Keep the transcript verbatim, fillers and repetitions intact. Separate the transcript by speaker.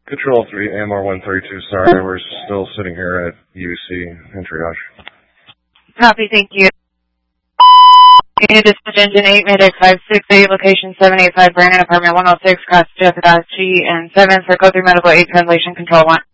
Speaker 1: Control three, A M R one thirty-two, sorry, we're still sitting here at U C in triage.
Speaker 2: Copy, thank you. Unit Dispatch Engine eight, Maydeck five six eight, location seven eight five, Brandon, apartment one oh six, cross Jessica G and seven, circle through medical aid, translation control one.